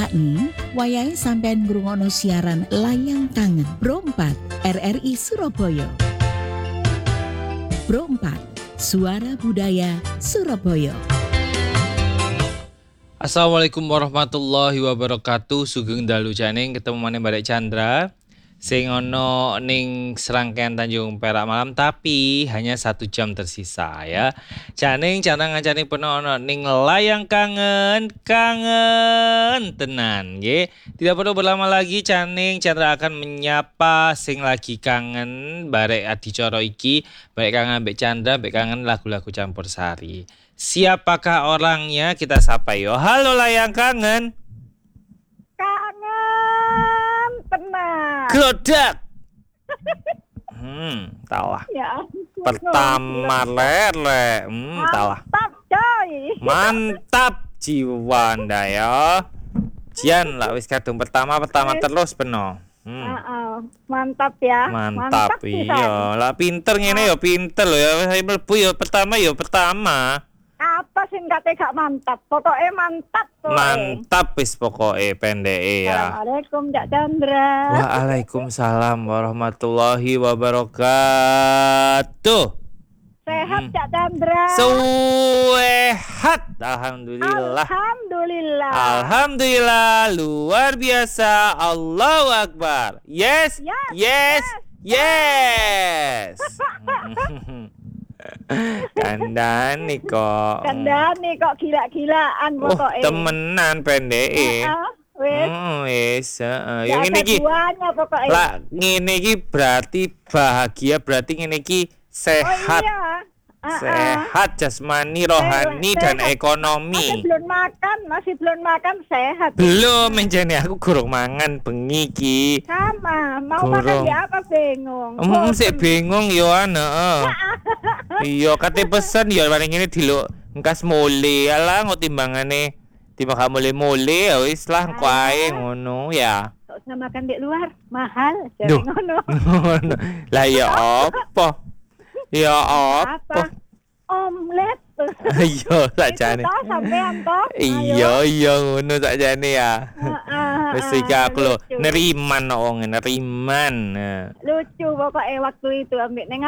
sakni wayahe sampean ngrungokno siaran Layang Kangen Pro 4 RRI Surabaya. Pro 4 Suara Budaya Surabaya. Assalamualaikum warahmatullahi wabarakatuh. Sugeng dalu janing ketemu maneh Mbak Chandra sing ono ning serangkaian Tanjung Perak Malam, tapi hanya 1 jam tersisa ya. Janing cara ngancani peno ono ning Layang Kangen tenan nggih. Tidak perlu berlama lagi, Caning Chandra akan menyapa sing lagi kangen barek adicara iki, barek kangen Mbak Chandra, barek kangen lagu-lagu campursari. Siapakah orangnya? Kita sapa yo. Halo Layang Kangen. Kangen tenang. Glodak. Talah. Ya. Pertama lele. Talah. Mantap coy. Mantap jiwa Anda ya. Jian lah wis kadung pertama terus peno. Mantap ya. Mantap iya. Lah pinter ngene ya pinter lho ya. Saya mlebu ya pertama. Apa sih gak mantap? Pokoknya mantap tuh. Mantap wis pokoke pendeke ya. Assalamualaikum Cak Chandra. Waalaikumsalam warahmatullahi wabarakatuh. Sehat Cak Chandra. Sehat, alhamdulillah. Alhamdulillah, luar biasa. Allahu Akbar. Yes. Kandani kok Gila-gilaan pokoknya. Temenan pendeke. Wis, yang ngene iki. Lah ngene iki berarti bahagia, berarti ngene iki sehat. Oh, iya. Sehat jasmani, rohani dan ekonomi. Masih belum makan sehat. Belum menjane aku gurung mangan bengi iki. Sama, mau makan ya apa bingung. Sik bingung yo Iya, kate pesen ya paling ngene diluk engkas mule. Alah kok timbangane timbang mule-mule ya wis lah engko ae ngono ya. Kok usah makan di luar, mahal jare ngono. Lah ya apa? Ya apa? Omelet. Iya sakjane. Itu sampean toh? Iya ngono sakjane ya. Wis iki aku lho neriman wong neriman. Lucu pokoknya waktu itu ambek neng